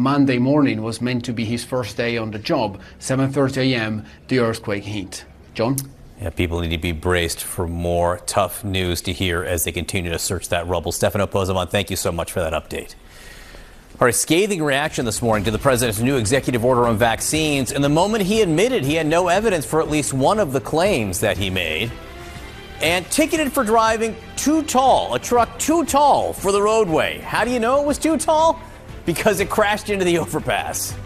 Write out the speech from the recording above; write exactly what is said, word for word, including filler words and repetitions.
Monday morning was meant to be his first day on the job. seven thirty a m, the earthquake hit. John? Yeah, people need to be braced for more tough news to hear as they continue to search that rubble. Stefano Pozzamon, thank you so much for that update. All right, scathing reaction this morning to the president's new executive order on vaccines, and the moment he admitted he had no evidence for at least one of the claims that he made, and ticketed for driving too tall, a truck too tall for the roadway. How do you know it was too tall? Because it crashed into the overpass.